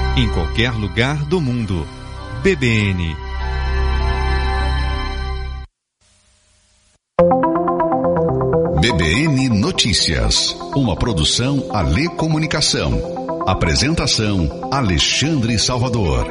em qualquer lugar do mundo. BBN. BBN Notícias, uma produção Alê Comunicação. Apresentação Alexandre Salvador.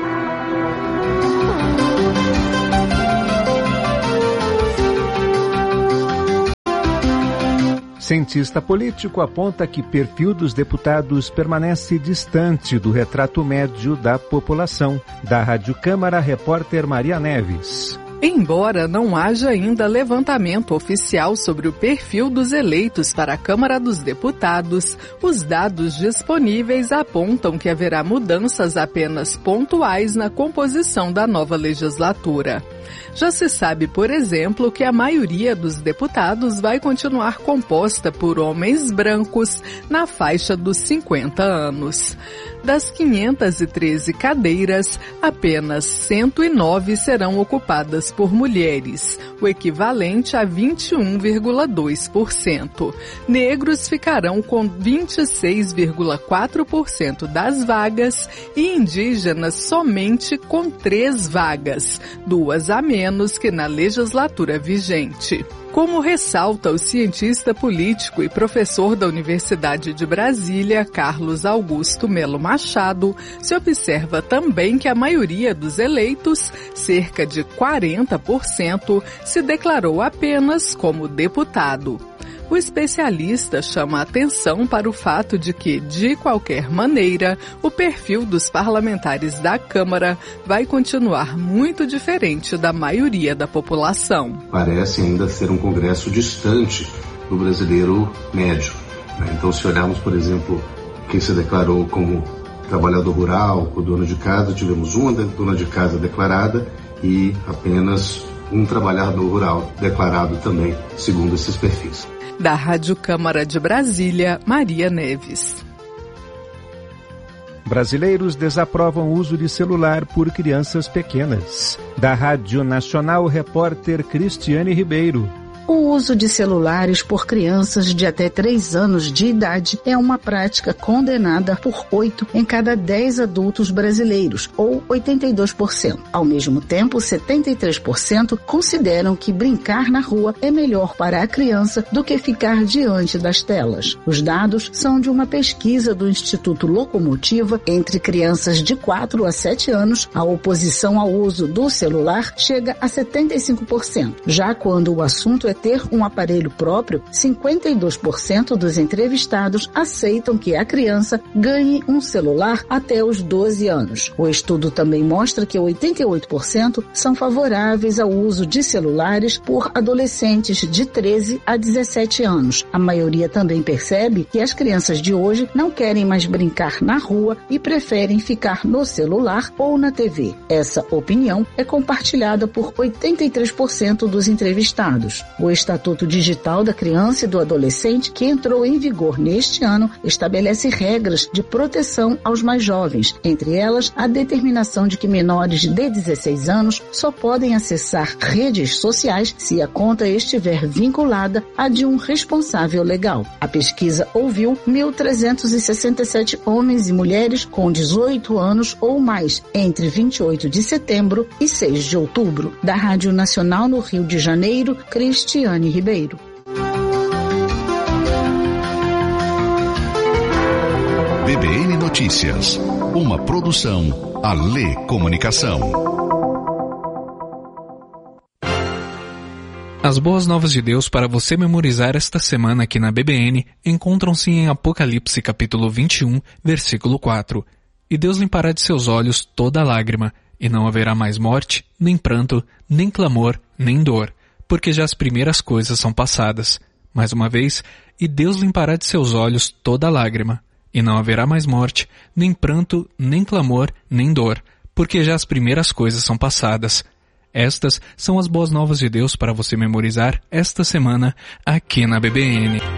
Cientista político aponta que perfil dos deputados permanece distante do retrato médio da população. Da Rádio Câmara, repórter Maria Neves. Embora não haja ainda levantamento oficial sobre o perfil dos eleitos para a Câmara dos Deputados, os dados disponíveis apontam que haverá mudanças apenas pontuais na composição da nova legislatura. Já se sabe, por exemplo, que a maioria dos deputados vai continuar composta por homens brancos na faixa dos 50 anos. Das 513 cadeiras, apenas 109 serão ocupadas por mulheres, o equivalente a 21,2%. Negros ficarão com 26,4% das vagas e indígenas somente com 3 vagas, 2 a menos que na legislatura vigente. Como ressalta o cientista político e professor da Universidade de Brasília, Carlos Augusto Melo Machado, se observa também que a maioria dos eleitos, cerca de 40%, se declarou apenas como deputado. O especialista chama a atenção para o fato de que, de qualquer maneira, o perfil dos parlamentares da Câmara vai continuar muito diferente da maioria da população. Parece ainda ser um congresso distante do brasileiro médio. Então, se olharmos, por exemplo, quem se declarou como trabalhador rural, o dono de casa, tivemos uma dona de casa declarada e apenas um trabalhador rural declarado também, segundo esses perfis. Da Rádio Câmara de Brasília, Maria Neves. Brasileiros desaprovam o uso de celular por crianças pequenas. Da Rádio Nacional, repórter Cristiane Ribeiro. O uso de celulares por crianças de até 3 anos de idade é uma prática condenada por 8 em cada 10 adultos brasileiros, ou 82%. Ao mesmo tempo, 73% consideram que brincar na rua é melhor para a criança do que ficar diante das telas. Os dados são de uma pesquisa do Instituto Locomotiva entre crianças de 4 a 7 anos. A oposição ao uso do celular chega a 75%. Já quando o assunto é ter um aparelho próprio, 52% dos entrevistados aceitam que a criança ganhe um celular até os 12 anos. O estudo também mostra que 88% são favoráveis ao uso de celulares por adolescentes de 13 a 17 anos. A maioria também percebe que as crianças de hoje não querem mais brincar na rua e preferem ficar no celular ou na TV. Essa opinião é compartilhada por 83% dos entrevistados. O Estatuto Digital da Criança e do Adolescente, que entrou em vigor neste ano, estabelece regras de proteção aos mais jovens, entre elas a determinação de que menores de 16 anos só podem acessar redes sociais se a conta estiver vinculada à de um responsável legal. A pesquisa ouviu 1.367 homens e mulheres com 18 anos ou mais, entre 28 de setembro e 6 de outubro. Da Rádio Nacional no Rio de Janeiro, Cristiane Ribeiro. BBN Notícias, uma produção Alê Comunicação. As boas novas de Deus para você memorizar esta semana aqui na BBN encontram-se em Apocalipse capítulo 21, versículo 4. E Deus limpará de seus olhos toda lágrima, e não haverá mais morte, nem pranto, nem clamor, nem dor, porque já as primeiras coisas são passadas. Mais uma vez, e Deus limpará de seus olhos toda lágrima, e não haverá mais morte, nem pranto, nem clamor, nem dor, porque já as primeiras coisas são passadas. Estas são as boas novas de Deus para você memorizar esta semana aqui na BBN.